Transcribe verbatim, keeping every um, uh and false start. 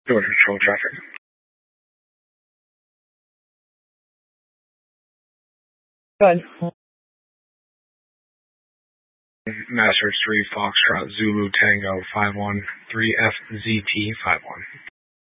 Door control traffic. Good. Master three Foxtrot Zulu Tango five one three F Z T five one.